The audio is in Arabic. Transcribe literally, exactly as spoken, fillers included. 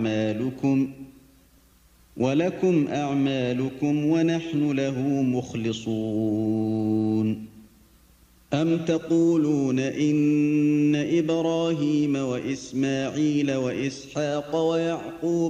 أعمالكم ولكم أعمالكم ونحن له مخلصون أم تقولون إن إبراهيم وإسماعيل وإسحاق ويعقوب